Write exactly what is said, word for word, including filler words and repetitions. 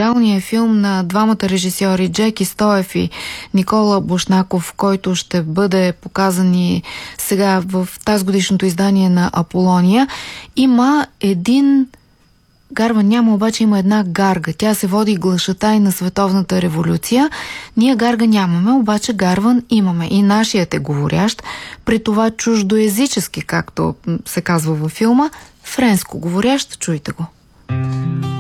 интегралния филм на двамата режисьори Джеки Стоев и Никола Бушнаков, който ще бъде показан и сега в тази годишното издание на Аполония, има един Гарван няма, обаче има една Гарга. Тя се води глашатай на световната революция. Ние Гарга нямаме, обаче Гарван имаме. И нашият е говорящ, при това чуждоезически, както се казва във филма, френско говорящ. Чуйте го.